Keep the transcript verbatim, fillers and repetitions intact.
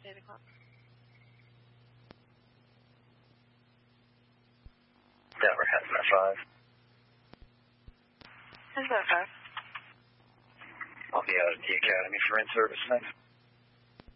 eight o'clock. Denver, Hazmat five. Hazmat five. I'll be out at the Academy for in-service next.